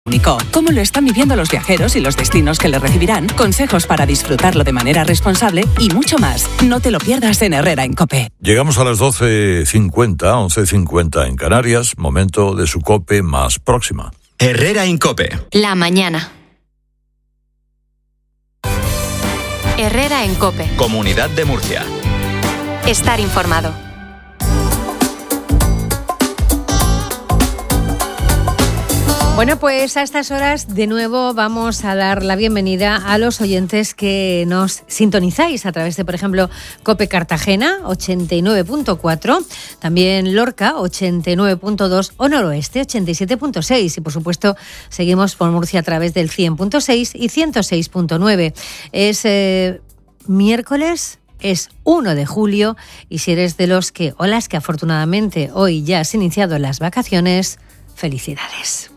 único. Cómo lo están viviendo los viajeros y los destinos que le recibirán, consejos para disfrutarlo de manera responsable y mucho más. No te lo pierdas en Herrera en COPE. Llegamos a las 12:50, 11:50 en Canarias, momento de su COPE más próxima. Herrera en COPE. La mañana. Herrera en COPE. Comunidad de Murcia. Estar informado. Bueno, pues a estas horas de nuevo vamos a dar la bienvenida a los oyentes que nos sintonizáis a través de, por ejemplo, COPE Cartagena 89.4, también Lorca 89.2 o Noroeste 87.6 y por supuesto seguimos por Murcia a través del 100.6 y 106.9. Es miércoles. Es 1 de julio y si eres de los que o las que afortunadamente hoy ya has iniciado las vacaciones, felicidades.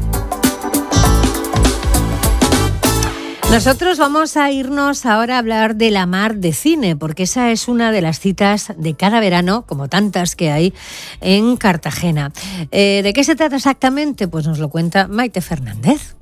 Nosotros vamos a irnos ahora a hablar de la Mar de Cine, porque esa es una de las citas de cada verano, como tantas que hay en Cartagena. ¿De qué se trata exactamente? Pues nos lo cuenta Maite Fernández.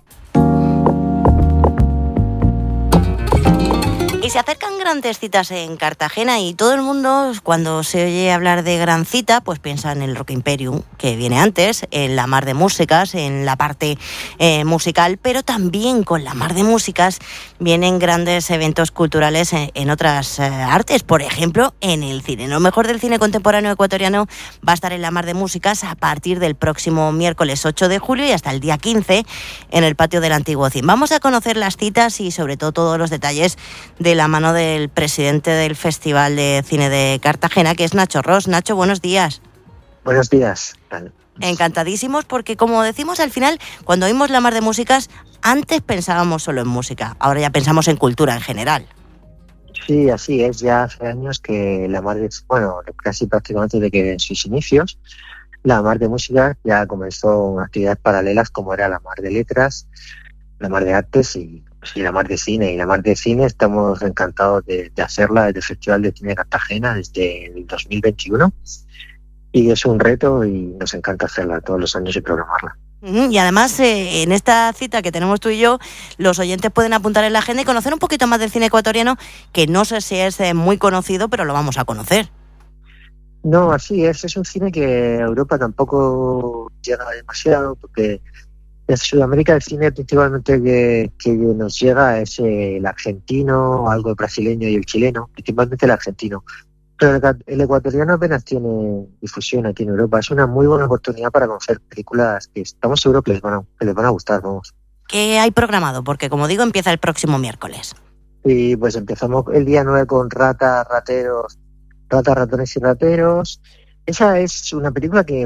Y se acercan grandes citas en Cartagena y todo el mundo, cuando se oye hablar de gran cita, pues piensa en el Rock Imperium, que viene antes, en la Mar de Músicas, en la parte musical, pero también con la Mar de Músicas vienen grandes eventos culturales en otras artes, por ejemplo, en el cine. Lo mejor del cine contemporáneo ecuatoriano va a estar en la Mar de Músicas a partir del próximo miércoles 8 de julio y hasta el día 15 en el patio del Antiguo Cine. Vamos a conocer las citas y sobre todo todos los detalles de la mano del presidente del Festival de Cine de Cartagena, que es Nacho Ros. Nacho, buenos días. Buenos días. Encantadísimos porque, como decimos al final, cuando oímos la Mar de Músicas, antes pensábamos solo en música, ahora ya pensamos en cultura en general. Sí, así es. Ya hace años que la Mar de... Bueno, casi prácticamente desde que en sus inicios, la Mar de Músicas ya comenzó actividades paralelas como era la Mar de Letras, la Mar de Artes y la Mar de Cine. Y la Mar de Cine estamos encantados de hacerla desde el Festival de Cine de Cartagena desde el 2021 y es un reto y nos encanta hacerla todos los años y programarla. Y además en esta cita que tenemos tú y yo, los oyentes pueden apuntar en la agenda y conocer un poquito más del cine ecuatoriano, que no sé si es muy conocido, pero lo vamos a conocer. No, así es un cine que a Europa tampoco llega demasiado porque desde Sudamérica el cine principalmente que nos llega es el argentino, algo el brasileño y el chileno, principalmente el argentino. Pero el ecuatoriano apenas tiene difusión aquí en Europa. Es una muy buena oportunidad para conocer películas que estamos seguros que les van a gustar, vamos. ¿Qué hay programado? Porque, como digo, empieza el próximo miércoles. Y pues empezamos el día 9 con Ratas, Ratones y Rateros. Esa es una película que ha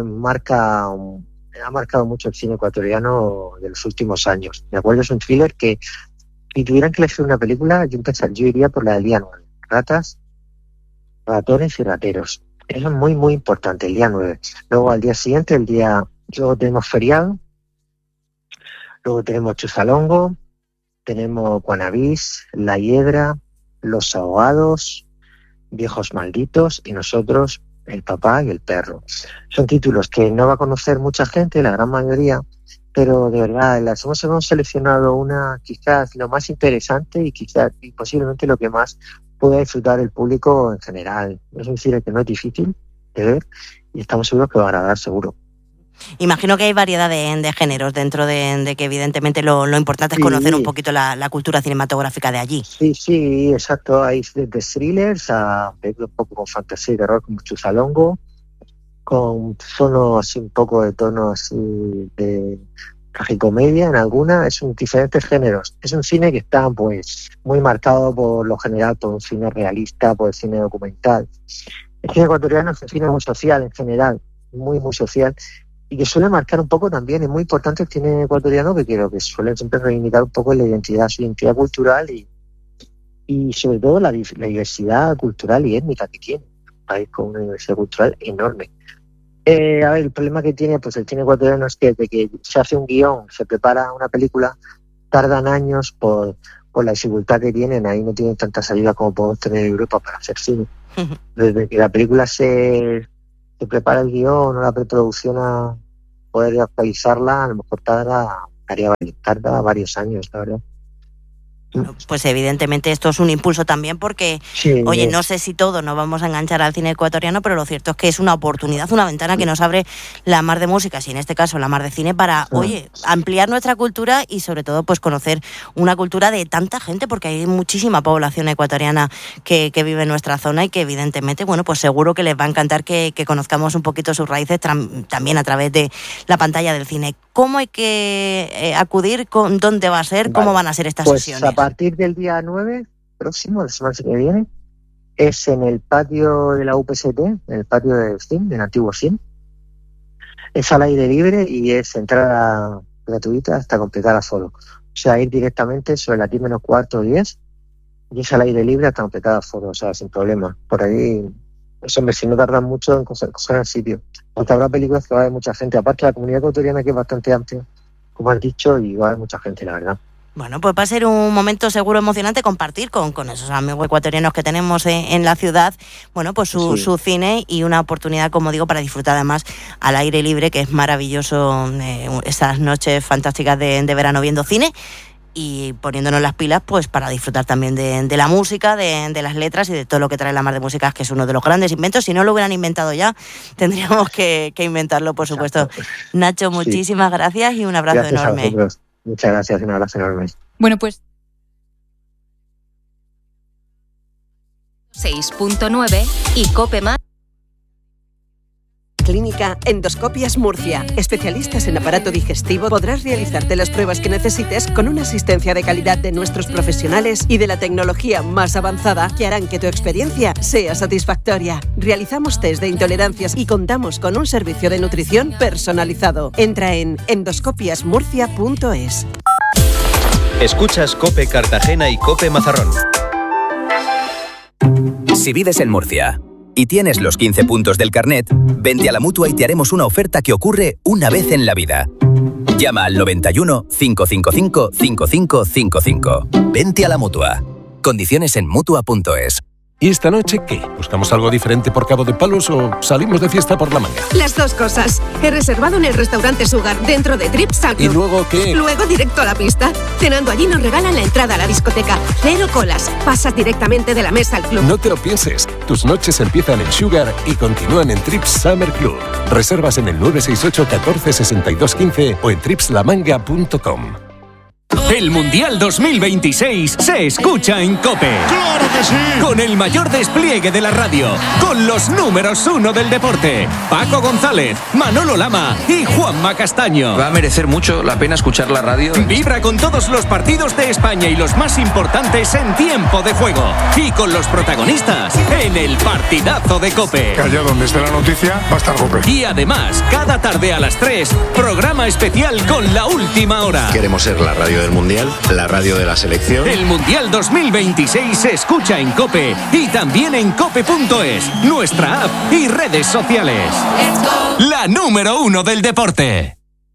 marcado mucho el cine ecuatoriano de los últimos años. Me acuerdo, es un thriller que, si tuvieran que elegir una película, yo iría por la del día 9. Ratas, Ratones y Rateros. Eso es muy, muy importante, el día 9. Luego, al día siguiente, luego tenemos Feriado, luego tenemos Chuzalongo, tenemos Guanabís, La Hiedra, Los Ahogados, Viejos Malditos y nosotros, El Papá y el Perro. Son títulos que no va a conocer mucha gente, la gran mayoría, pero de verdad hemos seleccionado una quizás lo más interesante y posiblemente lo que más pueda disfrutar el público en general. Es un cine que no es difícil de ver y estamos seguros que va a agradar, seguro. Imagino que hay variedad de géneros dentro de que evidentemente lo importante es conocer un poquito la cultura cinematográfica de allí. Sí, exacto. Hay desde thrillers a un poco con fantasía y terror como Chuzalongo, con tono así, un poco de tono así de tragicomedia en alguna. Es diferentes géneros. Es un cine que está pues muy marcado por lo general por un cine realista, por el cine documental. El cine ecuatoriano es un cine muy social en general, muy, muy social, y que suele marcar un poco también, es muy importante el cine ecuatoriano, que creo que suele siempre reivindicar un poco su identidad cultural y sobre todo la diversidad cultural y étnica que tiene. Un país con una diversidad cultural enorme. El problema que tiene pues el cine ecuatoriano es que desde que se hace un guión, se prepara una película, tardan años por la dificultad que tienen. Ahí no tienen tantas ayudas como podemos tener en Europa para hacer cine. Desde que la película se prepara el guión o la preproducción a poder actualizarla, a lo mejor tarda tarda varios años, la verdad. Pues evidentemente esto es un impulso también porque, Sí, oye, no sé si todos nos vamos a enganchar al cine ecuatoriano, pero lo cierto es que es una oportunidad, una ventana que nos abre la mar de músicas y en este caso la mar de cine para, oye, ampliar nuestra cultura y sobre todo pues conocer una cultura de tanta gente, porque hay muchísima población ecuatoriana que vive en nuestra zona y que evidentemente, bueno, pues seguro que les va a encantar que conozcamos un poquito sus raíces también a través de la pantalla del cine. ¿Cómo hay que acudir? ¿Dónde va a ser? ¿Cómo van a ser estas sesiones? A partir del día 9 próximo, la semana que viene, es en el patio de la UPST, en el patio del CIN, del antiguo CIN. Es al aire libre y es entrada gratuita hasta completar aforo. O sea, ir directamente sobre las 10:15, 10, y es al aire libre hasta completar aforo, o sea, sin problema. Por ahí, eso, hombre, si no tardan mucho en coger el sitio. Porque habrá películas que va a haber mucha gente. Aparte, la comunidad ecuatoriana, que es bastante amplia, como has dicho, y va a haber mucha gente, la verdad. Bueno, pues va a ser un momento seguro emocionante compartir con esos amigos ecuatorianos que tenemos en la ciudad, bueno, pues su cine y una oportunidad, como digo, para disfrutar además al aire libre, que es maravilloso, esas noches fantásticas de verano viendo cine y poniéndonos las pilas pues para disfrutar también de la música, de las letras y de todo lo que trae la mar de músicas, que es uno de los grandes inventos. Si no lo hubieran inventado ya, tendríamos que inventarlo, por supuesto. Nacho, muchísimas gracias y un abrazo enorme. Muchas gracias, un abrazo enorme. Bueno, pues 6.9 y COPE Más. Clínica Endoscopias Murcia. Especialistas en aparato digestivo. Podrás realizarte las pruebas que necesites con una asistencia de calidad de nuestros profesionales y de la tecnología más avanzada que harán que tu experiencia sea satisfactoria. Realizamos test de intolerancias y contamos con un servicio de nutrición personalizado. Entra en endoscopiasmurcia.es. Escuchas COPE Cartagena y COPE Mazarrón. Si vives en Murcia y tienes los 15 puntos del carnet, vente a la Mutua y te haremos una oferta que ocurre una vez en la vida. Llama al 91 555 5555. Vente a la Mutua. Condiciones en Mutua.es. ¿Y esta noche qué? ¿Buscamos algo diferente por Cabo de Palos o salimos de fiesta por la manga? Las dos cosas. He reservado en el restaurante Sugar, dentro de Trips Summer Club. ¿Y luego qué? Luego directo a la pista. Cenando allí nos regalan la entrada a la discoteca. 0 colas. Pasas directamente de la mesa al club. No te lo pienses. Tus noches empiezan en Sugar y continúan en Trips Summer Club. Reservas en el 968 14 62 15 o en tripslamanga.com. El Mundial 2026 se escucha en COPE. ¡Claro que sí! Con el mayor despliegue de la radio, con los números 1 del deporte, Paco González, Manolo Lama y Juanma Castaño. Va a merecer mucho la pena escuchar la radio. Vibra con todos los partidos de España y los más importantes en tiempo de juego. Y con los protagonistas en el partidazo de COPE. Que allá donde esté la noticia va a estar COPE. Y además, cada tarde a las 3, programa especial con La Última Hora. Queremos ser la radio del Mundial, la radio de la selección. El Mundial 2026 se escucha en COPE y también en cope.es, nuestra app y redes sociales. La número 1 del deporte.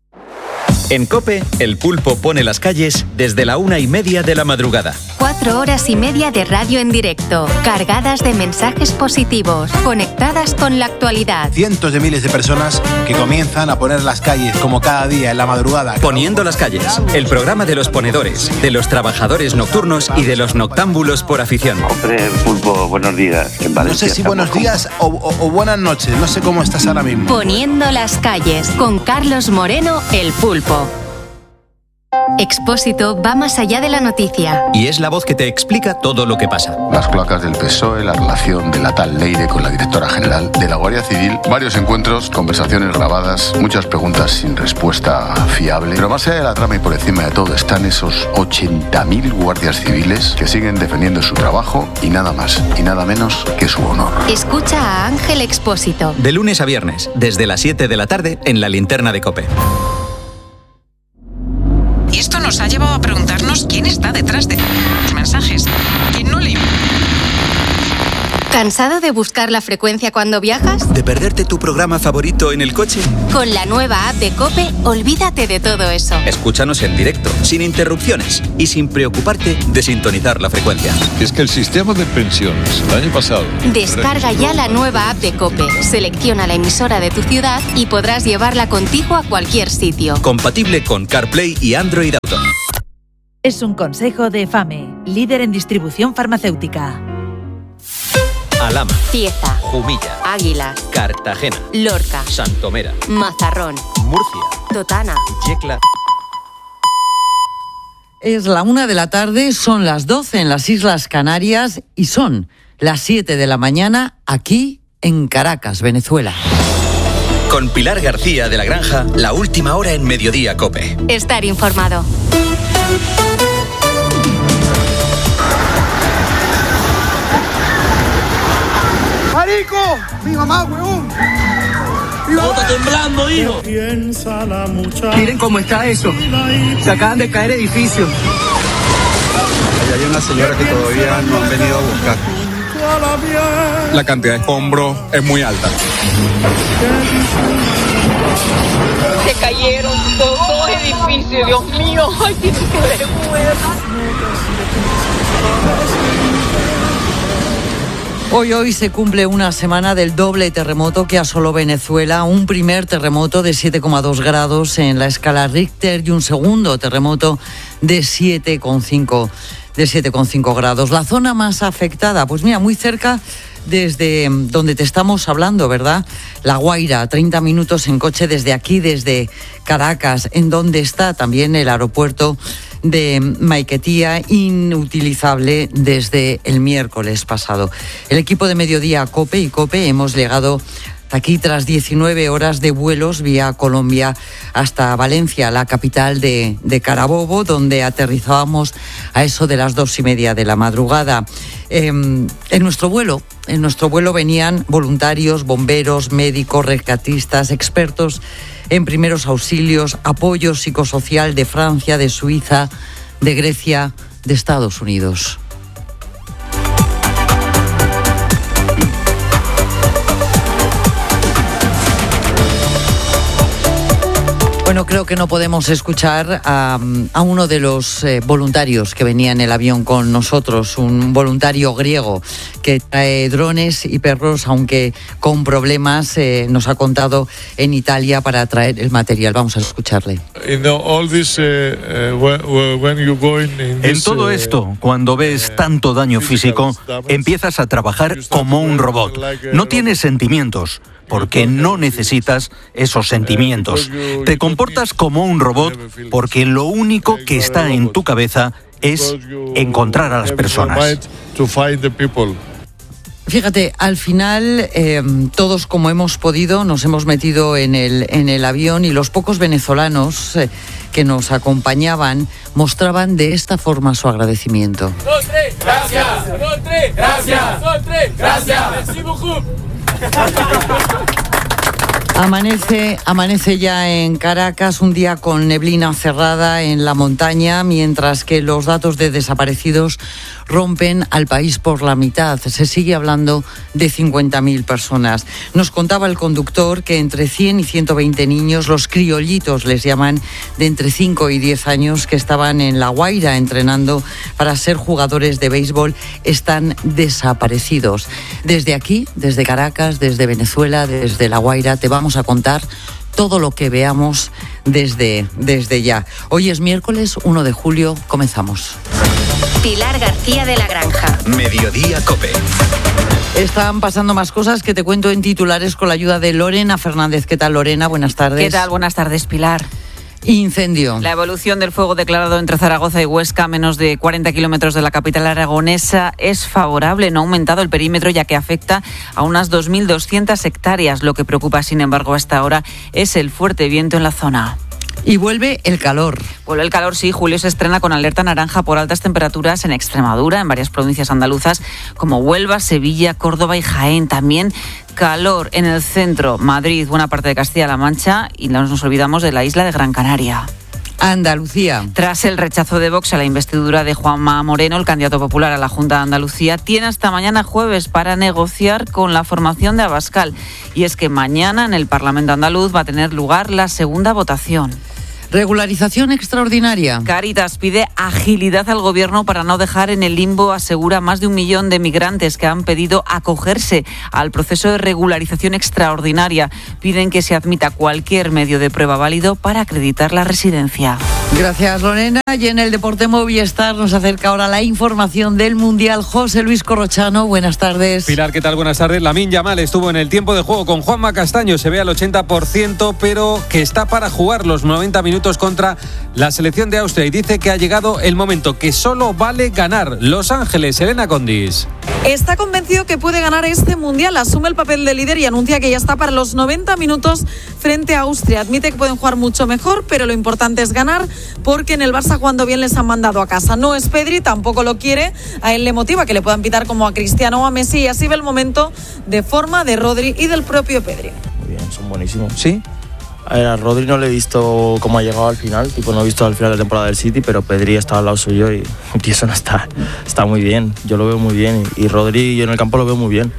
En COPE, El Pulpo pone las calles desde la 1:30 de la madrugada. 4 horas y media de radio en directo, cargadas de mensajes positivos, conectadas con la actualidad. Cientos de miles de personas que comienzan a poner las calles como cada día en la madrugada. Poniendo las calles, el programa de los ponedores, de los trabajadores nocturnos y de los noctámbulos por afición. Hombre, Pulpo, buenos días. En Valencia, no sé si buenos días o buenas noches, no sé cómo estás ahora mismo. Poniendo las calles, con Carlos Moreno, El Pulpo. Expósito va más allá de la noticia. Y es la voz que te explica todo lo que pasa. Las cloacas del PSOE, la relación de la tal Leire con la directora general, de la Guardia Civil, varios encuentros, conversaciones grabadas, muchas preguntas sin respuesta fiable. Pero más allá de la trama y por encima de todo están esos 80.000 guardias civiles que siguen defendiendo su trabajo y nada más y nada menos que su honor. Escucha a Ángel Expósito. De lunes a viernes, desde las 7 de la tarde, en la linterna de COPE. Y esto nos ha llevado a preguntarnos quién está detrás de los mensajes. ¿Quién no le... ¿Cansado de buscar la frecuencia cuando viajas? ¿De perderte tu programa favorito en el coche? Con la nueva app de COPE, olvídate de todo eso. Escúchanos en directo, sin interrupciones y sin preocuparte de sintonizar la frecuencia. Es que el sistema de pensiones, el año pasado... Descarga ya la nueva app de COPE, selecciona la emisora de tu ciudad y podrás llevarla contigo a cualquier sitio. Compatible con CarPlay y Android Auto. Es un consejo de FAME, líder en distribución farmacéutica. Alhama, Cieza, Jumilla, Águilas, Cartagena, Lorca, Santomera, Mazarrón, Murcia, Totana, Yecla. Es la 1 de la tarde, son las 12 en las Islas Canarias y son las 7 de la mañana aquí en Caracas, Venezuela. Con Pilar García de la Granja, la última hora en Mediodía COPE. Estar informado. ¡Marico! ¡Mi mamá, huevón! ¡No está temblando, hijo! Miren cómo está eso. Se acaban de caer edificios. Allá hay una señora que todavía no han venido a buscar. La cantidad de escombros es muy alta. Se cayeron dos edificios, Dios mío. Ay, tiene que ver Hoy se cumple una semana del doble terremoto que asoló Venezuela, un primer terremoto de 7,2 grados en la escala Richter y un segundo terremoto de 7,5 grados. La zona más afectada, pues mira, muy cerca desde donde te estamos hablando, ¿verdad? La Guaira, 30 minutos en coche desde aquí, desde Caracas, en donde está también el aeropuerto de Maiquetía, inutilizable desde el miércoles pasado. El equipo de Mediodía COPE y COPE hemos llegado aquí tras 19 horas de vuelos vía Colombia hasta Valencia, la capital de Carabobo, donde aterrizábamos a eso de las 2:30 de la madrugada. En nuestro vuelo venían voluntarios, bomberos, médicos, rescatistas, expertos en primeros auxilios, apoyo psicosocial de Francia, de Suiza, de Grecia, de Estados Unidos. Bueno, creo que no podemos escuchar a uno de los voluntarios que venía en el avión con nosotros, un voluntario griego que trae drones y perros, aunque con problemas, nos ha contado en Italia para traer el material. Vamos a escucharle. En todo esto, cuando ves tanto daño físico, empiezas a trabajar como un robot. No tienes sentimientos, porque no necesitas esos sentimientos. Te comportas como un robot porque lo único que está en tu cabeza es encontrar a las personas. Fíjate, al final todos como hemos podido nos hemos metido en el avión y los pocos venezolanos que nos acompañaban mostraban de esta forma su agradecimiento. Gracias, gracias, gracias. Amanece ya en Caracas, un día con neblina cerrada en la montaña, mientras que los datos de desaparecidos rompen al país por la mitad. Se sigue hablando de 50.000 personas. Nos contaba el conductor que entre 100 y 120 niños, los criollitos les llaman, de entre 5 y 10 años, que estaban en La Guaira entrenando para ser jugadores de béisbol, están desaparecidos. Desde aquí, desde Caracas, desde Venezuela, desde La Guaira, te vamos a contar todo lo que veamos desde ya. Hoy es miércoles 1 de julio, comenzamos. Pilar García de la Granja. Mediodía COPE. Están pasando más cosas que te cuento en titulares con la ayuda de Lorena Fernández. ¿Qué tal, Lorena? Buenas tardes. ¿Qué tal? Buenas tardes, Pilar. Incendio. La evolución del fuego declarado entre Zaragoza y Huesca, a menos de 40 kilómetros de la capital aragonesa, es favorable. No ha aumentado el perímetro, ya que afecta a unas 2.200 hectáreas. Lo que preocupa, sin embargo, hasta ahora es el fuerte viento en la zona. Y vuelve el calor. Vuelve el calor, sí. Julio se estrena con alerta naranja por altas temperaturas en Extremadura, en varias provincias andaluzas como Huelva, Sevilla, Córdoba y Jaén. También calor en el centro, Madrid, buena parte de Castilla-La Mancha y no nos olvidamos de la isla de Gran Canaria. Andalucía. Tras el rechazo de Vox a la investidura de Juanma Moreno, el candidato popular a la Junta de Andalucía, tiene hasta mañana jueves para negociar con la formación de Abascal. Y es que mañana en el Parlamento andaluz va a tener lugar la segunda votación. Regularización extraordinaria. Cáritas pide agilidad al gobierno para no dejar en el limbo, asegura, más de 1 millón de migrantes que han pedido acogerse al proceso de regularización extraordinaria. Piden que se admita cualquier medio de prueba válido para acreditar la residencia. Gracias, Lorena. Y en el Deporte Movistar nos acerca ahora la información del Mundial. José Luis Corrochano, buenas tardes. Pilar, ¿qué tal? Buenas tardes. Lamine Yamal estuvo en el tiempo de juego con Juanma Castaño. Se ve al 80%, pero que está para jugar los 90 minutos contra la selección de Austria. Y dice que ha llegado el momento, que solo vale ganar. Los Ángeles, Elena Condis. Está convencido que puede ganar este Mundial. Asume el papel de líder y anuncia que ya está para los 90 minutos frente a Austria. Admite que pueden jugar mucho mejor, pero lo importante es ganar, porque en el Barça jugando bien les han mandado a casa. No es Pedri, tampoco lo quiere. A él le motiva que le puedan pitar como a Cristiano o a Messi, y así ve el momento de forma de Rodri y del propio Pedri. Muy bien, son buenísimos. ¿Sí? A Rodri no le he visto cómo ha llegado al final, no he visto al final de la temporada del City, pero Pedri está al lado suyo y eso no está muy bien, yo lo veo muy bien, y Rodri yo en el campo lo veo muy bien.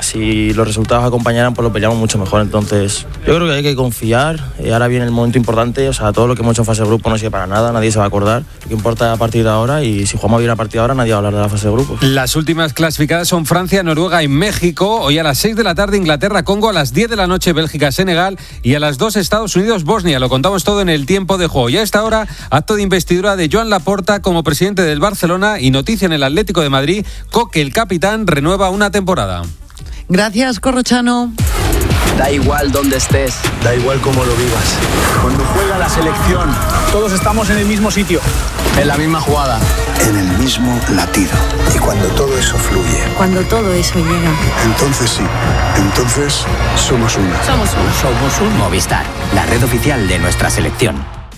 Si los resultados acompañaran, pues lo peleamos mucho mejor. Entonces yo creo que hay que confiar. Ahora viene el momento importante, todo lo que hemos hecho en fase de grupo no sirve para nada, nadie se va a acordar. Lo que importa a partir de ahora, y si jugamos bien a partir de ahora, nadie va a hablar de la fase de grupos. Las últimas clasificadas son Francia, Noruega y México. Hoy a las 6 de la tarde Inglaterra, Congo, a las 10 de la noche Bélgica, Senegal, y a las 2 Estados Unidos, Bosnia. Lo contamos todo en el tiempo de juego. Y a esta hora, acto de investidura de Joan Laporta como presidente del Barcelona, y noticia en el Atlético de Madrid: Coque, el capitán, renueva una temporada. Gracias, Corrochano. Da igual dónde estés, da igual cómo lo vivas. Cuando juega la selección, todos estamos en el mismo sitio, en la misma jugada, en el mismo latido. Y cuando todo eso fluye, cuando todo eso llega, entonces sí, entonces somos uno. Somos un Movistar, la red oficial de nuestra selección.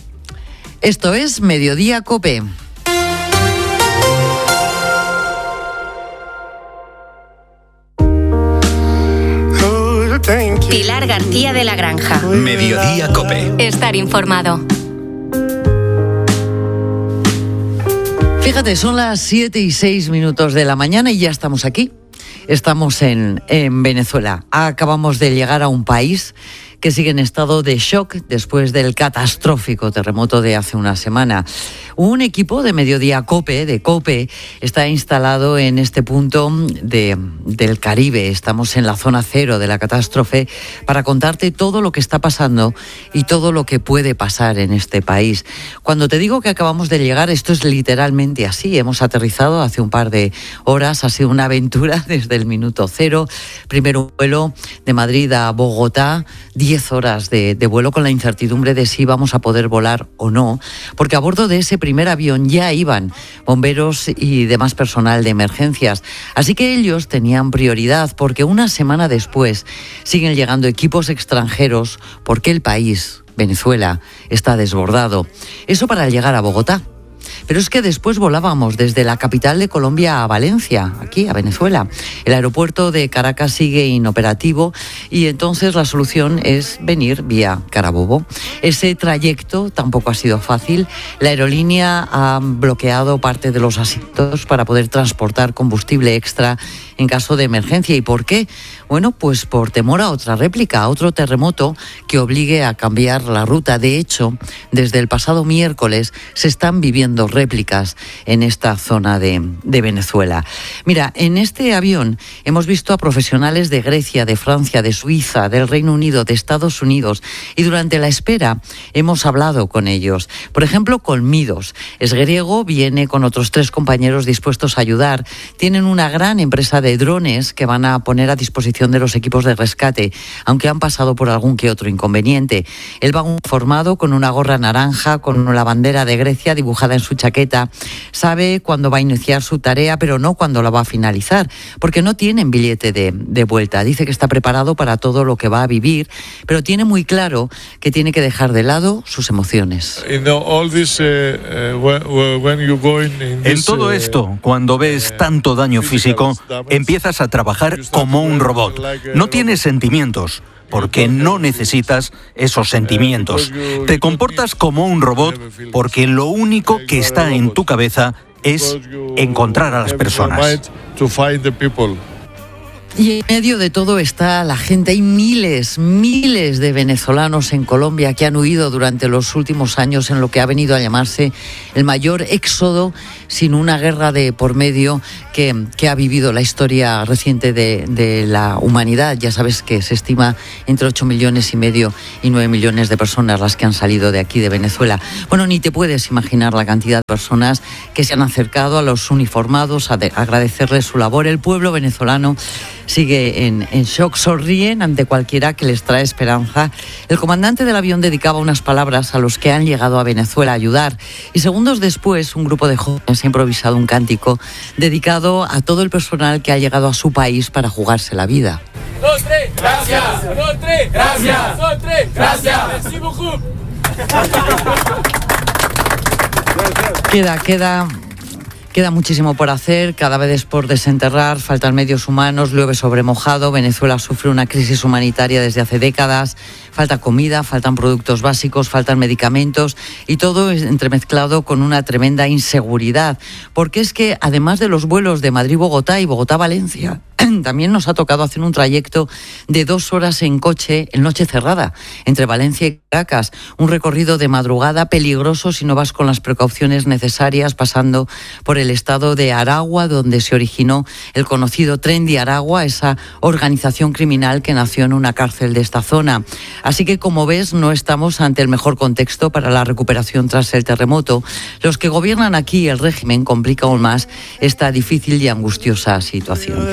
Esto es Mediodía COPE. Pilar García de la Granja. Mediodía COPE. Estar informado. Fíjate, son las 7:06 de la mañana y ya estamos aquí. Estamos en Venezuela. Acabamos de llegar a un país que sigue en estado de shock después del catastrófico terremoto de hace una semana. Un equipo de Mediodía COPE, de COPE, está instalado en este punto del Caribe. Estamos en la zona cero de la catástrofe para contarte todo lo que está pasando y todo lo que puede pasar en este país. Cuando te digo que acabamos de llegar, esto es literalmente así. Hemos aterrizado hace un par de horas. Ha sido una aventura desde el minuto cero. Primero vuelo de Madrid a Bogotá, 10 horas de vuelo con la incertidumbre de si íbamos a poder volar o no, porque a bordo de ese primer avión ya iban bomberos y demás personal de emergencias. Así que ellos tenían prioridad, porque una semana después siguen llegando equipos extranjeros porque el país, Venezuela, está desbordado. Eso para llegar a Bogotá. Pero es que después volábamos desde la capital de Colombia a Valencia, aquí a Venezuela. El aeropuerto de Caracas sigue inoperativo y entonces la solución es venir vía Carabobo. Ese trayecto tampoco ha sido fácil. La aerolínea ha bloqueado parte de los asientos para poder transportar combustible extra en caso de emergencia. ¿Y por qué? Bueno, pues por temor a otra réplica, a otro terremoto que obligue a cambiar la ruta. De hecho, desde el pasado miércoles se están viviendo réplicas en esta zona de Venezuela. Mira, en este avión hemos visto a profesionales de Grecia, de Francia, de Suiza, del Reino Unido, de Estados Unidos, y durante la espera hemos hablado con ellos. Por ejemplo, con Midos. Es griego, viene con otros 3 compañeros dispuestos a ayudar. Tienen una gran empresa de drones que van a poner a disposición de los equipos de rescate, aunque han pasado por algún que otro inconveniente. Él va uniformado con una gorra naranja, con la bandera de Grecia dibujada en su chaqueta. Sabe cuándo va a iniciar su tarea, pero no cuándo la va a finalizar, porque no tienen billete de vuelta. Dice que está preparado para todo lo que va a vivir, pero tiene muy claro que tiene que dejar de lado sus emociones. En todo esto, cuando ves tanto daño físico, empiezas a trabajar como un robot. No tienes sentimientos, porque no necesitas esos sentimientos. Te comportas como un robot porque lo único que está en tu cabeza es encontrar a las personas. Y en medio de todo está la gente. Hay miles de venezolanos en Colombia que han huido durante los últimos años en lo que ha venido a llamarse el mayor éxodo sin una guerra de por medio que ha vivido la historia reciente de la humanidad. Ya sabes que se estima entre 8,5 millones y 9 millones de personas las que han salido de aquí, de Venezuela. Bueno, ni te puedes imaginar la cantidad de personas que se han acercado a los uniformados a agradecerles su labor. El pueblo venezolano sigue en shock, sonríen ante cualquiera que les trae esperanza. El comandante del avión dedicaba unas palabras a los que han llegado a Venezuela a ayudar, y segundos después un grupo de jóvenes ha improvisado un cántico dedicado a todo el personal que ha llegado a su país para jugarse la vida. 2, 3, gracias. 2, 3, gracias. 2, 3, gracias. Merci beaucoup. Queda muchísimo por hacer, cadáveres por desenterrar, faltan medios humanos, llueve sobre mojado. Venezuela sufre una crisis humanitaria desde hace décadas. Falta comida, faltan productos básicos, faltan medicamentos, y todo es entremezclado con una tremenda inseguridad. Porque es que además de los vuelos de Madrid-Bogotá y Bogotá-Valencia, también nos ha tocado hacer un trayecto de 2 horas en coche en noche cerrada entre Valencia y Caracas. Un recorrido de madrugada peligroso si no vas con las precauciones necesarias, pasando por el estado de Aragua, donde se originó el conocido Tren de Aragua, esa organización criminal que nació en una cárcel de esta zona. Así que, como ves, no estamos ante el mejor contexto para la recuperación tras el terremoto. Los que gobiernan aquí el régimen complica aún más esta difícil y angustiosa situación.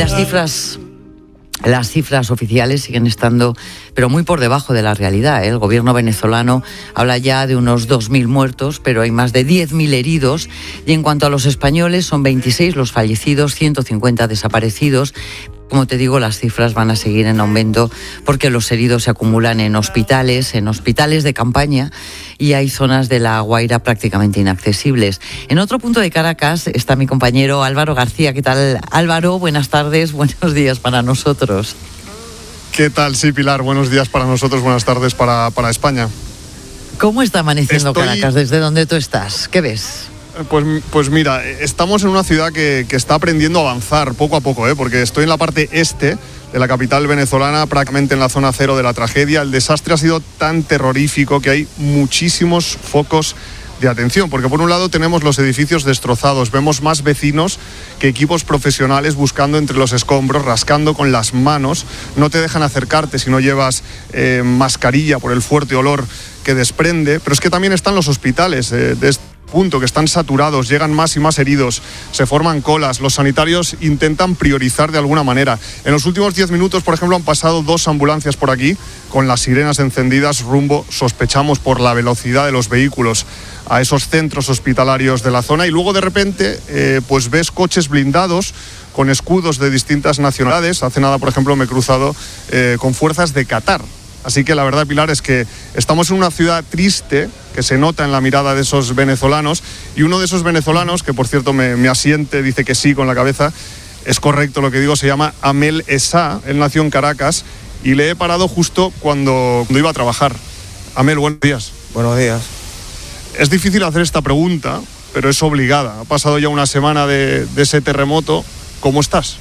Las cifras oficiales siguen estando, pero muy por debajo de la realidad. El gobierno venezolano habla ya de unos 2.000 muertos, pero hay más de 10.000 heridos. Y en cuanto a los españoles, son 26 los fallecidos, 150 desaparecidos. Como te digo, las cifras van a seguir en aumento porque los heridos se acumulan en hospitales de campaña, y hay zonas de La Guaira prácticamente inaccesibles. En otro punto de Caracas está mi compañero Álvaro García. ¿Qué tal, Álvaro? Buenas tardes, buenos días para nosotros. ¿Qué tal? Sí, Pilar, buenos días para nosotros, buenas tardes para España. ¿Cómo está amaneciendo Caracas? ¿Desde dónde tú estás? ¿Qué ves? Pues mira, estamos en una ciudad que está aprendiendo a avanzar poco a poco, porque estoy en la parte este de la capital venezolana, prácticamente en la zona cero de la tragedia. El desastre ha sido tan terrorífico que hay muchísimos focos de atención, porque por un lado tenemos los edificios destrozados, vemos más vecinos que equipos profesionales buscando entre los escombros, rascando con las manos, no te dejan acercarte si no llevas mascarilla por el fuerte olor que desprende. Pero es que también están los hospitales de este punto, que están saturados, llegan más y más heridos, se forman colas, los sanitarios intentan priorizar de alguna manera. En los últimos 10 minutos, por ejemplo, han pasado 2 ambulancias por aquí con las sirenas encendidas rumbo, sospechamos por la velocidad de los vehículos, a esos centros hospitalarios de la zona, y luego de repente pues ves coches blindados con escudos de distintas nacionalidades. Hace nada, por ejemplo, me he cruzado con fuerzas de Qatar. Así que la verdad, Pilar, es que estamos en una ciudad triste, que se nota en la mirada de esos venezolanos, y uno de esos venezolanos, que por cierto me asiente, dice que sí con la cabeza, es correcto lo que digo, se llama Amel Essa, él nació en Caracas, y le he parado justo cuando iba a trabajar. Amel, buenos días. Buenos días. Es difícil hacer esta pregunta, pero es obligada. Ha pasado ya una semana de ese terremoto. ¿Cómo estás?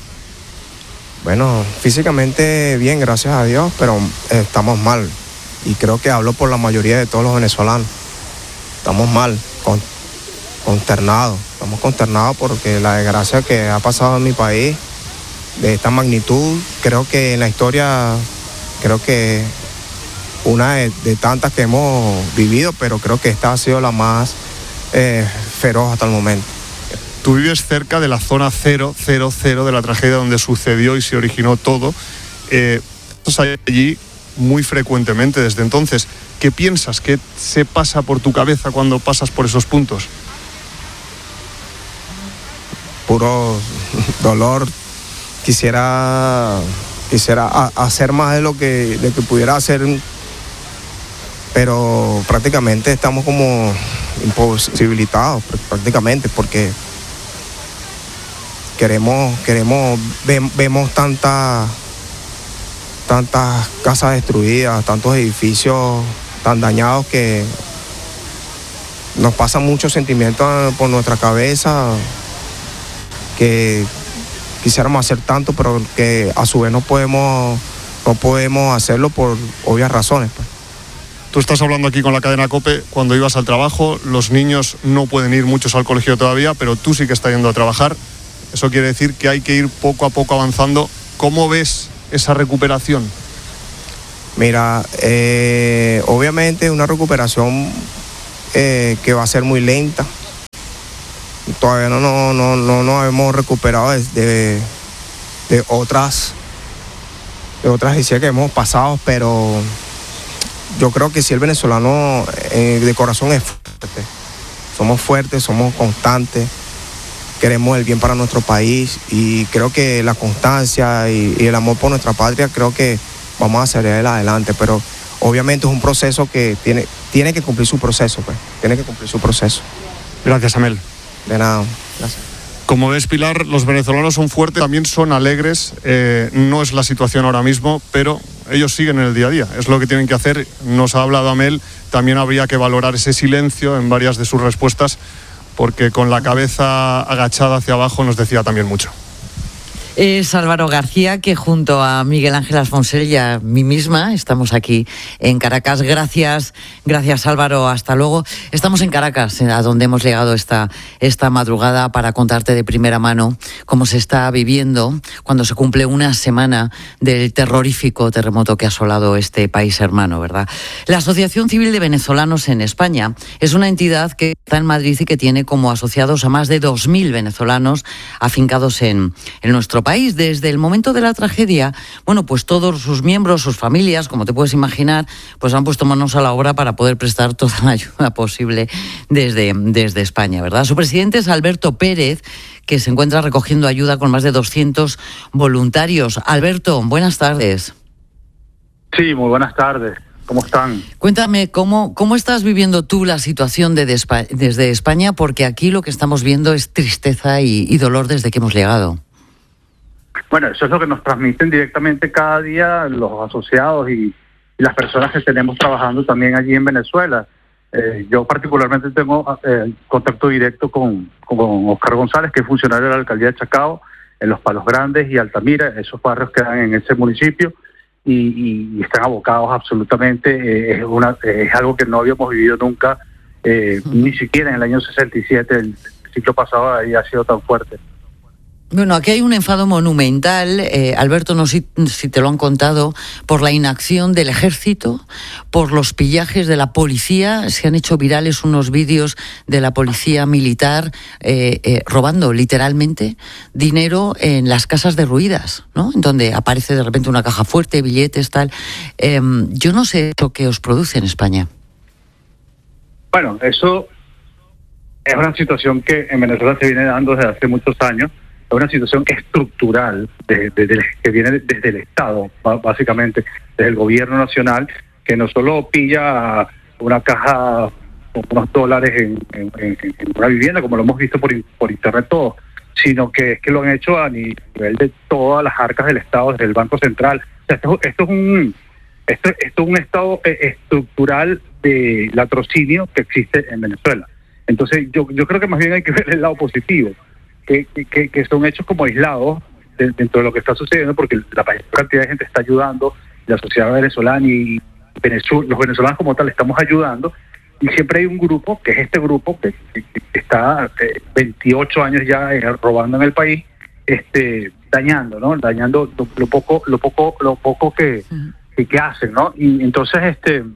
Bueno, físicamente bien, gracias a Dios, pero estamos mal. Y creo que hablo por la mayoría de todos los venezolanos. Estamos mal, consternados. Estamos consternados porque la desgracia que ha pasado en mi país, de esta magnitud, creo que en la historia, una de tantas que hemos vivido, pero creo que esta ha sido la más feroz hasta el momento. Tú vives cerca de la zona 000 de la tragedia donde sucedió y se originó todo. Estás allí muy frecuentemente desde entonces. ¿Qué piensas? ¿Qué se pasa por tu cabeza cuando pasas por esos puntos? Puro dolor. Quisiera hacer más de lo que pudiera hacer, pero prácticamente estamos como imposibilitados, prácticamente, porque vemos tanta tantas casas destruidas, tantos edificios tan dañados que nos pasan muchos sentimientos por nuestra cabeza, que quisiéramos hacer tanto, pero que a su vez no podemos hacerlo por obvias razones, pues. Tú estás hablando aquí con la cadena COPE cuando ibas al trabajo, los niños no pueden ir muchos al colegio todavía, pero tú sí que estás yendo a trabajar. Eso quiere decir que hay que ir poco a poco avanzando. ¿Cómo ves esa recuperación? Mira, obviamente una recuperación que va a ser muy lenta. Todavía no nos hemos recuperado de otras decisiones que hemos pasado, pero yo creo que si el venezolano de corazón es fuerte. Somos fuertes, somos constantes, queremos el bien para nuestro país y creo que la constancia y el amor por nuestra patria, creo que vamos a salir adelante, pero obviamente es un proceso que tiene que cumplir su proceso, pues. Tiene que cumplir su proceso. Gracias, Amel. De nada, gracias. Como ves, Pilar, los venezolanos son fuertes, también son alegres. No es la situación ahora mismo, pero ellos siguen en el día a día. Es lo que tienen que hacer. Nos ha hablado Amel. También habría que valorar ese silencio en varias de sus respuestas, porque con la cabeza agachada hacia abajo nos decía también mucho. Es Álvaro García, que junto a Miguel Ángel Asfonsel y a mí misma estamos aquí en Caracas. Gracias Álvaro, hasta luego. Estamos en Caracas, a donde hemos llegado esta madrugada para contarte de primera mano cómo se está viviendo cuando se cumple una semana del terrorífico terremoto que ha asolado este país hermano, ¿verdad? La Asociación Civil de Venezolanos en España es una entidad que está en Madrid y que tiene como asociados a más de 2.000 venezolanos afincados en nuestro país. Desde el momento de la tragedia, bueno, pues todos sus miembros, sus familias, como te puedes imaginar, pues han puesto manos a la obra para poder prestar toda la ayuda posible desde España, ¿verdad? Su presidente es Alberto Pérez, que se encuentra recogiendo ayuda con más de 200 voluntarios. Alberto, buenas tardes. Sí, muy buenas tardes. ¿Cómo están? Cuéntame, ¿cómo estás viviendo tú la situación desde España? Porque aquí lo que estamos viendo es tristeza y dolor desde que hemos llegado. Bueno, eso es lo que nos transmiten directamente cada día los asociados y las personas que tenemos trabajando también allí en Venezuela. Yo particularmente tengo contacto directo con Oscar González, que es funcionario de la alcaldía de Chacao, en Los Palos Grandes y Altamira. Esos barrios quedan en ese municipio y están abocados absolutamente. Es algo que no habíamos vivido nunca, ni siquiera en el año 67, el ciclo pasado había sido tan fuerte. Bueno, aquí hay un enfado monumental, Alberto, no sé si te lo han contado, por la inacción del ejército, por los pillajes de la policía. Se han hecho virales unos vídeos de la policía militar robando literalmente dinero en las casas derruidas, ¿no? En donde aparece de repente una caja fuerte, billetes, tal. Yo no sé lo que os produce en España. Bueno, eso es una situación que en Venezuela se viene dando desde hace muchos años. Es una situación estructural que viene desde el Estado, básicamente, desde el gobierno nacional, que no solo pilla una caja con unos dólares en una vivienda, como lo hemos visto por internet todo, sino que es que lo han hecho a nivel de todas las arcas del Estado, desde el Banco Central. O sea, esto es un estado estructural de latrocinio que existe en Venezuela. Entonces, yo creo que más bien hay que ver el lado positivo. Que son hechos como aislados dentro de lo que está sucediendo, porque la mayor cantidad de gente está ayudando, la sociedad venezolana y los venezolanos como tal estamos ayudando, y siempre hay un grupo, que es este grupo, que está 28 años ya robando en el país, dañando lo poco que hacen, ¿no? Y entonces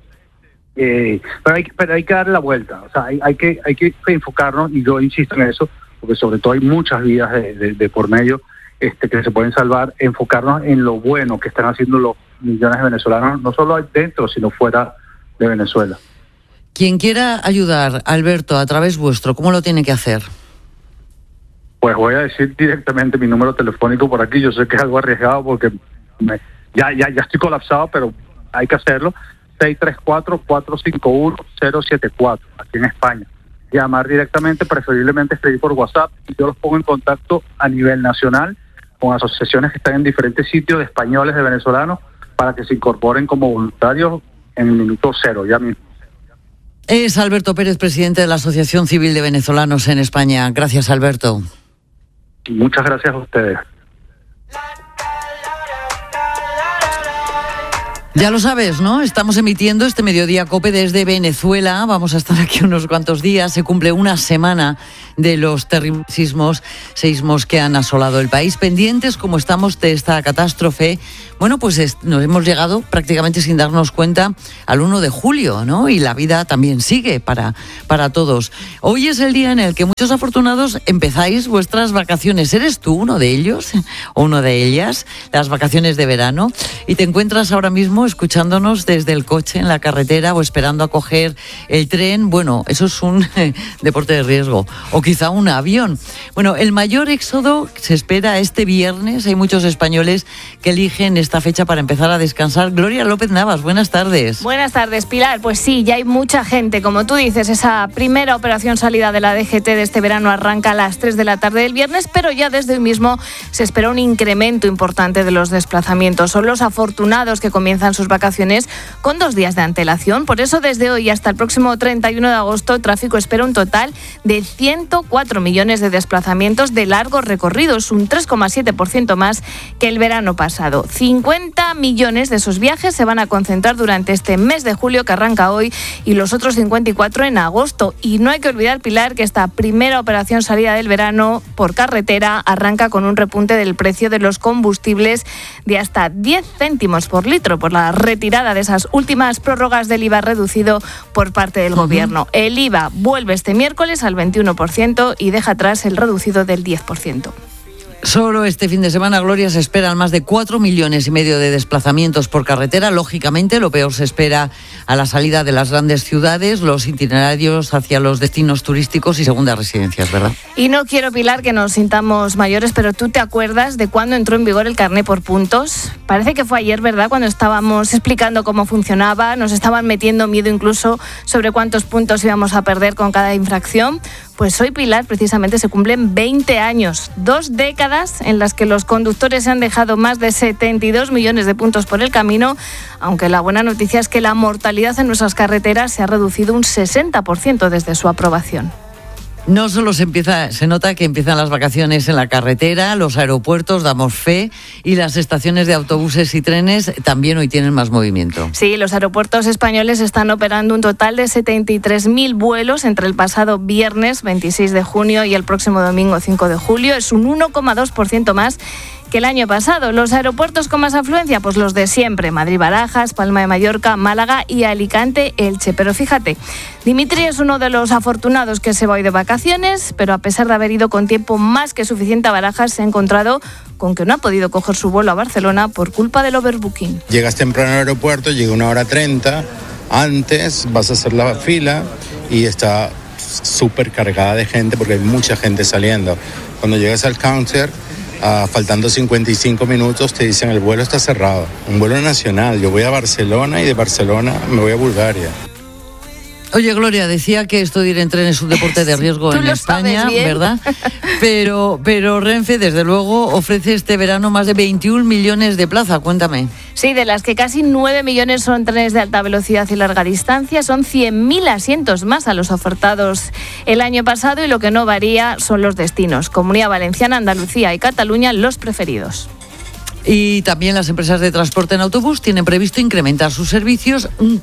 pero hay que darle la vuelta, o sea, hay que enfocarnos, y yo insisto en eso, porque sobre todo hay muchas vidas de por medio que se pueden salvar, enfocarnos en lo bueno que están haciendo los millones de venezolanos, no solo dentro, sino fuera de Venezuela. Quien quiera ayudar, Alberto, a través vuestro, ¿cómo lo tiene que hacer? Pues voy a decir directamente mi número telefónico por aquí. Yo sé que es algo arriesgado porque ya estoy colapsado, pero hay que hacerlo. 634-451-074, aquí en España. Llamar directamente, preferiblemente escribir por WhatsApp, y yo los pongo en contacto a nivel nacional con asociaciones que están en diferentes sitios de españoles, de venezolanos, para que se incorporen como voluntarios en el minuto cero, ya mismo. Es Alberto Pérez, presidente de la Asociación Civil de Venezolanos en España. Gracias, Alberto. Muchas gracias a ustedes. Ya lo sabes, ¿no? Estamos emitiendo este Mediodía COPE desde Venezuela. Vamos a estar aquí unos cuantos días. Se cumple una semana de los terribles seísmos que han asolado el país. Pendientes, como estamos, de esta catástrofe. Bueno, pues nos hemos llegado prácticamente sin darnos cuenta al 1 de julio, ¿no? Y la vida también sigue para todos. Hoy es el día en el que muchos afortunados empezáis vuestras vacaciones. ¿Eres tú uno de ellos o una de ellas? Las vacaciones de verano. Y te encuentras ahora mismo escuchándonos desde el coche, en la carretera o esperando a coger el tren. Bueno, eso es un deporte de riesgo. O quizá un avión. Bueno, el mayor éxodo se espera este viernes. Hay muchos españoles que eligen esta fecha para empezar a descansar. Gloria López Navas, buenas tardes. Buenas tardes, Pilar. Pues sí, ya hay mucha gente. Como tú dices, esa primera operación salida de la DGT de este verano arranca a las 3 de la tarde del viernes, pero ya desde hoy mismo se espera un incremento importante de los desplazamientos. Son los afortunados que comienzan sus vacaciones con 2 días de antelación. Por eso, desde hoy hasta el próximo 31 de agosto, Tráfico espera un total de 104 millones de desplazamientos de largo recorrido. Es un 3,7% más que el verano pasado. 50 millones de esos viajes se van a concentrar durante este mes de julio que arranca hoy y los otros 54 en agosto. Y no hay que olvidar, Pilar, que esta primera operación salida del verano por carretera arranca con un repunte del precio de los combustibles de hasta 10 céntimos por litro por la retirada de esas últimas prórrogas del IVA reducido por parte del Gobierno. El IVA vuelve este miércoles al 21% y deja atrás el reducido del 10%. Solo este fin de semana, Gloria, se esperan más de 4,5 millones de desplazamientos por carretera. Lógicamente, lo peor se espera a la salida de las grandes ciudades, los itinerarios hacia los destinos turísticos y segundas residencias, ¿verdad? Y no quiero, Pilar, que nos sintamos mayores, pero ¿tú te acuerdas de cuándo entró en vigor el carné por puntos? Parece que fue ayer, ¿verdad?, cuando estábamos explicando cómo funcionaba, nos estaban metiendo miedo incluso sobre cuántos puntos íbamos a perder con cada infracción. Pues hoy, Pilar, precisamente se cumplen 20 años, 2 décadas en las que los conductores se han dejado más de 72 millones de puntos por el camino, aunque la buena noticia es que la mortalidad en nuestras carreteras se ha reducido un 60% desde su aprobación. No solo se nota que empiezan las vacaciones en la carretera, los aeropuertos, damos fe, y las estaciones de autobuses y trenes también hoy tienen más movimiento. Sí, los aeropuertos españoles están operando un total de 73.000 vuelos entre el pasado viernes 26 de junio y el próximo domingo 5 de julio. Es un 1,2% más que el año pasado. Los aeropuertos con más afluencia, pues los de siempre: Madrid-Barajas, Palma de Mallorca, Málaga y Alicante-Elche. Pero fíjate, Dimitri es uno de los afortunados que se va hoy de vacaciones, pero a pesar de haber ido con tiempo más que suficiente a Barajas, se ha encontrado con que no ha podido coger su vuelo a Barcelona por culpa del overbooking. Llegas temprano al aeropuerto, llega 1:30 antes, vas a hacer la fila y está súper cargada de gente porque hay mucha gente saliendo. Cuando llegas al counter, faltando 55 minutos, te dicen el vuelo está cerrado. Un vuelo nacional. Yo voy a Barcelona y de Barcelona me voy a Bulgaria. Oye, Gloria, decía que esto de ir en tren es un deporte de riesgo en España, ¿verdad? Pero Renfe, desde luego, ofrece este verano más de 21 millones de plazas. Cuéntame. Sí, de las que casi 9 millones son trenes de alta velocidad y larga distancia. Son 100.000 asientos más a los ofertados el año pasado, y lo que no varía son los destinos. Comunidad Valenciana, Andalucía y Cataluña, los preferidos. Y también las empresas de transporte en autobús tienen previsto incrementar sus servicios un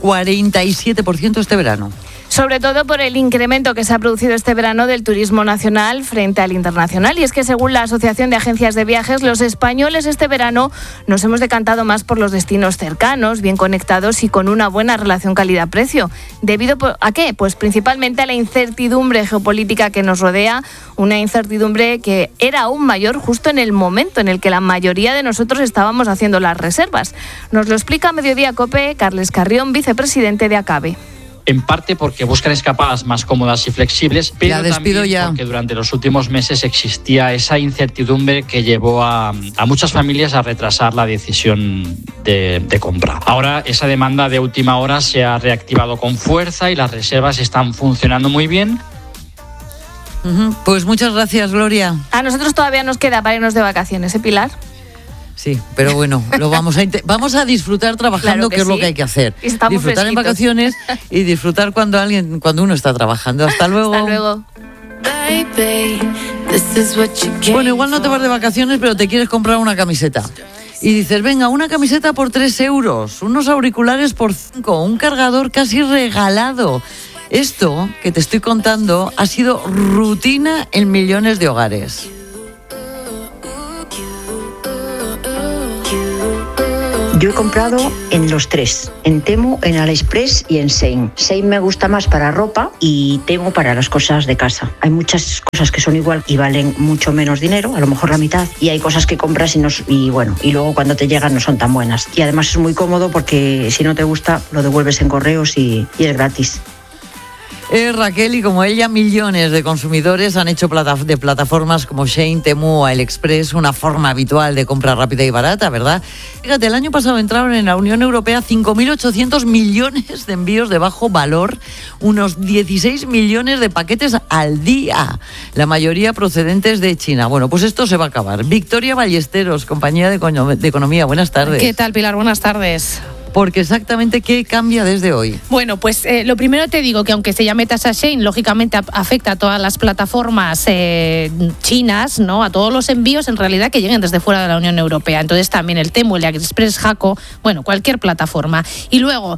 47% este verano. Sobre todo por el incremento que se ha producido este verano del turismo nacional frente al internacional. Y es que, según la Asociación de Agencias de Viajes, los españoles este verano nos hemos decantado más por los destinos cercanos, bien conectados y con una buena relación calidad-precio. ¿Debido a qué? Pues principalmente a la incertidumbre geopolítica que nos rodea, una incertidumbre que era aún mayor justo en el momento en el que la mayoría de nosotros estábamos haciendo las reservas. Nos lo explica a Mediodía COPE Carles Carrión, vicepresidente de ACABE. En parte porque buscan escapadas más cómodas y flexibles, pero también porque durante los últimos meses existía esa incertidumbre que llevó a muchas familias a retrasar la decisión de compra. Ahora esa demanda de última hora se ha reactivado con fuerza y las reservas están funcionando muy bien. Pues muchas gracias, Gloria. A nosotros todavía nos queda para irnos de vacaciones, ¿eh, Pilar? Sí, pero bueno, vamos a disfrutar trabajando, claro que es lo que hay que hacer. Estamos disfrutar fresquitos. En vacaciones y disfrutar cuando uno está trabajando. Hasta luego. Hasta luego. Bueno, igual no te vas de vacaciones, pero te quieres comprar una camiseta. Y dices, venga, una camiseta por 3 euros, unos auriculares por 5, un cargador casi regalado. Esto que te estoy contando ha sido rutina en millones de hogares. Yo he comprado en los tres, en Temu, en AliExpress y en Shein. Shein me gusta más para ropa y Temu para las cosas de casa. Hay muchas cosas que son igual y valen mucho menos dinero, a lo mejor la mitad, y hay cosas que compras y luego cuando te llegan no son tan buenas. Y además es muy cómodo porque si no te gusta lo devuelves en correos y es gratis. Raquel, y como ella, millones de consumidores han hecho de plataformas como Shein, Temu o AliExpress una forma habitual de compra rápida y barata, ¿verdad? Fíjate, el año pasado entraron en la Unión Europea 5.800 millones de envíos de bajo valor, unos 16 millones de paquetes al día, la mayoría procedentes de China. Bueno, pues esto se va a acabar. Victoria Ballesteros, compañía de Economía, buenas tardes. ¿Qué tal, Pilar? Buenas tardes. Porque exactamente, ¿qué cambia desde hoy? Bueno, pues lo primero te digo que aunque se llame tasa Shein, lógicamente afecta a todas las plataformas chinas, ¿no? A todos los envíos en realidad que lleguen desde fuera de la Unión Europea. Entonces también el Temu, el AliExpress, Jaco, bueno, cualquier plataforma. Y luego,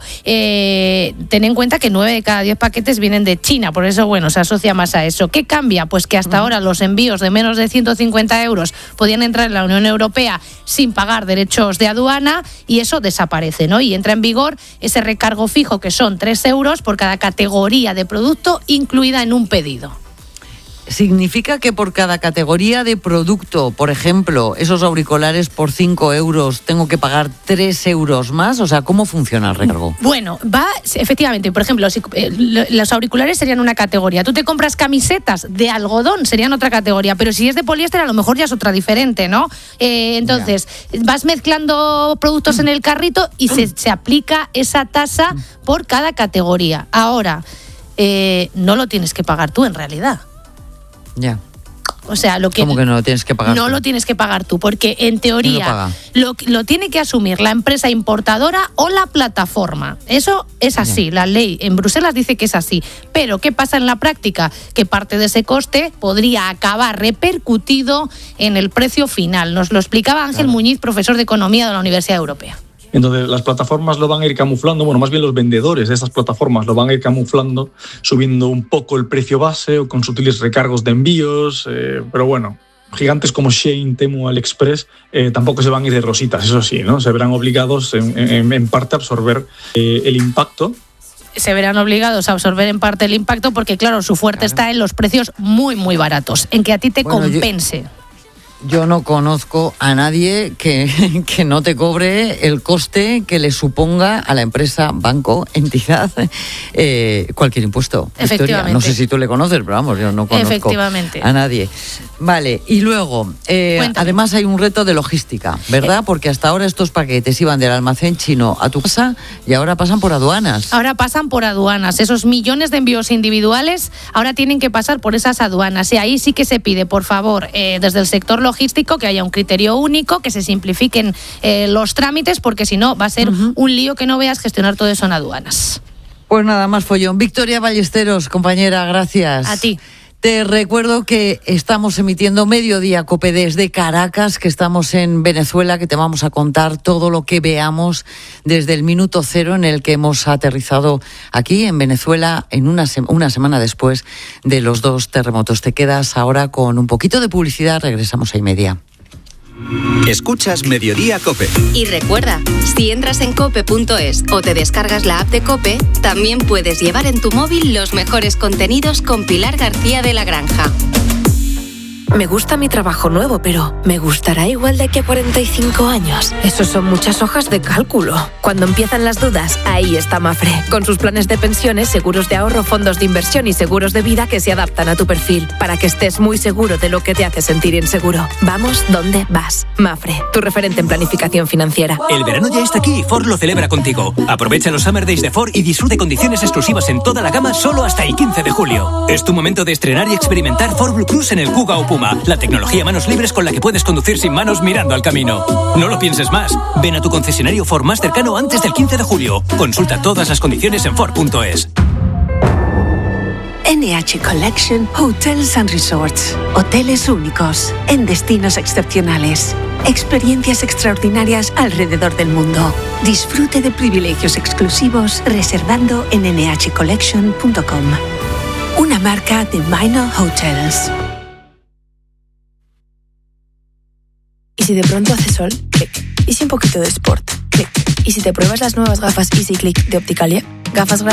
ten en cuenta que 9 de cada 10 paquetes vienen de China, por eso, bueno, se asocia más a eso. ¿Qué cambia? Pues que hasta ahora los envíos de menos de 150 euros podían entrar en la Unión Europea sin pagar derechos de aduana y eso desaparece, ¿no? Y entra en vigor ese recargo fijo que son 3 euros por cada categoría de producto incluida en un pedido. ¿Significa que por cada categoría de producto, por ejemplo, esos auriculares por 5 euros, tengo que pagar 3 euros más? O sea, ¿cómo funciona el recargo? Bueno, efectivamente, por ejemplo, los auriculares serían una categoría. Tú te compras camisetas de algodón, serían otra categoría, pero si es de poliéster a lo mejor ya es otra diferente, ¿no? Entonces, vas mezclando productos en el carrito y se aplica esa tasa por cada categoría. Ahora, no lo tienes que pagar tú en realidad. Ya. O sea, ¿Cómo que no lo tienes que pagar? No tú? Lo tienes que pagar tú, porque en teoría lo tiene que asumir la empresa importadora o la plataforma. Eso es así, la ley en Bruselas dice que es así. Pero ¿qué pasa en la práctica? Que parte de ese coste podría acabar repercutido en el precio final. Nos lo explicaba Ángel Muñiz, profesor de Economía de la Universidad Europea. Entonces las plataformas lo van a ir camuflando, bueno, más bien los vendedores de estas plataformas lo van a ir camuflando, subiendo un poco el precio base o con sutiles recargos de envíos, pero bueno, gigantes como Shein, Temu, AliExpress tampoco se van a ir de rositas, eso sí, ¿no? Se verán obligados en parte a absorber el impacto. Se verán obligados a absorber en parte el impacto porque, claro, su fuerte está en los precios muy, muy baratos, en que a ti te compense. Yo no conozco a nadie que no te cobre el coste que le suponga a la empresa, banco, entidad, cualquier impuesto. Efectivamente. No sé si tú le conoces, pero vamos, yo no conozco a nadie. Vale, y luego, además hay un reto de logística, ¿verdad? Porque hasta ahora estos paquetes iban del almacén chino a tu casa y ahora pasan por aduanas. Ahora pasan por aduanas. Esos millones de envíos individuales ahora tienen que pasar por esas aduanas. Y ahí sí que se pide, por favor, desde el sector logístico, que haya un criterio único, que se simplifiquen los trámites, porque si no va a ser un lío que no veas gestionar todo eso en aduanas. Pues nada más follón. Victoria Ballesteros, compañera, gracias. A ti. Te recuerdo que estamos emitiendo Mediodía COPE desde Caracas, que estamos en Venezuela, que te vamos a contar todo lo que veamos desde el minuto cero en el que hemos aterrizado aquí en Venezuela en una semana después de los 2 terremotos. Te quedas ahora con un poquito de publicidad, regresamos a 1:30. Escuchas Mediodía COPE. Y recuerda, si entras en cope.es o te descargas la app de COPE, también puedes llevar en tu móvil los mejores contenidos con Pilar García de la Granja. Me gusta mi trabajo nuevo, pero ¿me gustará igual de aquí a 45 años? Eso son muchas hojas de cálculo. Cuando empiezan las dudas, ahí está Mafre, con sus planes de pensiones, seguros de ahorro, fondos de inversión y seguros de vida que se adaptan a tu perfil, para que estés muy seguro de lo que te hace sentir inseguro. Vamos donde vas. Mafre, tu referente en planificación financiera. El verano ya está aquí y Ford lo celebra contigo. Aprovecha los Summer Days de Ford y disfrute condiciones exclusivas en toda la gama solo hasta el 15 de julio. Es tu momento de estrenar y experimentar Ford Blue Cruise en el Kuga o Puma. Puma, la tecnología manos libres con la que puedes conducir sin manos mirando al camino. No lo pienses más. Ven a tu concesionario Ford más cercano antes del 15 de julio. Consulta todas las condiciones en Ford.es. NH Collection Hotels and Resorts. Hoteles únicos, en destinos excepcionales. Experiencias extraordinarias alrededor del mundo. Disfrute de privilegios exclusivos reservando en nhcollection.com. Una marca de Minor Hotels. ¿Y si de pronto hace sol? Clic. ¿Y si un poquito de sport? Clic. ¿Y si te pruebas las nuevas gafas Easy Click de Opticalia? Gafas